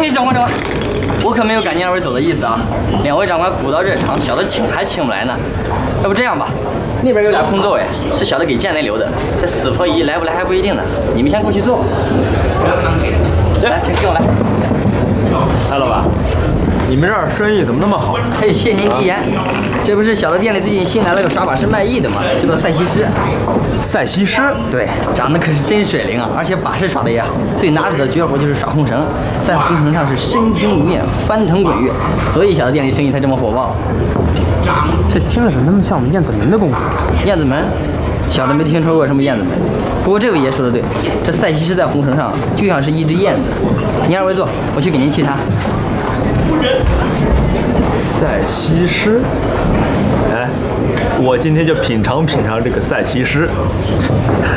哎，长官，我可没有赶您二位走的意思啊！两位长官鼓到这场，小的请还请不来呢。要不这样吧，那边有俩空座位，是小的给建雷留的。这死婆姨来不来还不一定呢，你们先过去坐吧。来，请跟我来。 哎，老板，你们这儿生意怎么那么好？ 嘿，谢您提言。这不是小的店里最近新来了个耍把式卖艺的吗？叫做赛西施。 赛西施？ 对，长得可是真水灵啊，而且把式耍的也好。最拿手的绝活就是耍红绳，在红绳上是身轻如燕，翻腾滚跃，所以小的店里生意才这么火爆。 这听着怎么那么像我们燕子门的功夫？ 燕子门，小的没听说过什么燕子门。不过这位爷说的对，这赛西施在红绳上就像是一只燕子。您二位坐，我去给您沏茶。 赛西施？哎，我今天就品尝品尝这个赛西施。